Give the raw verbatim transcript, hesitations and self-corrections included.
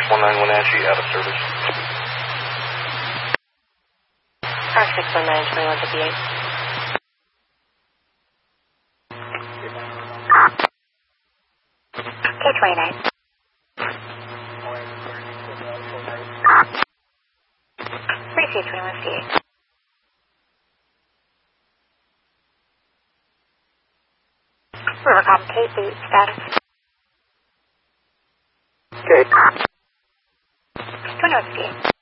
one nine one Ashley, out of service. Park six one nine, twenty-one fifty-eight. K twenty-nine. Receive twenty-one fifty-eight. Rivercom Cape boot status. Okay. twenty-one fifty-eight.